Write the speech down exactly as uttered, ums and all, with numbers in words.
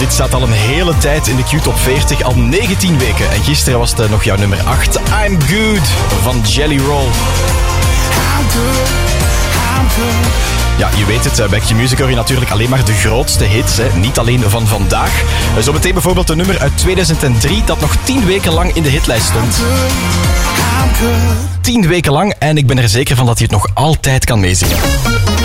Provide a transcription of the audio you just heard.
dit staat al een hele tijd in de Q-top veertig, al negentien weken. En gisteren was het nog jouw nummer acht. I'm Good van Jelly Roll. I'm good, I'm good. Ja, je weet het, bij Q-Music hoor je natuurlijk alleen maar de grootste hits, hè. Niet alleen van vandaag. Zo meteen bijvoorbeeld een nummer uit tweeduizend drie dat nog tien weken lang in de hitlijst stond. Tien weken lang en ik ben er zeker van dat hij het nog altijd kan meezingen.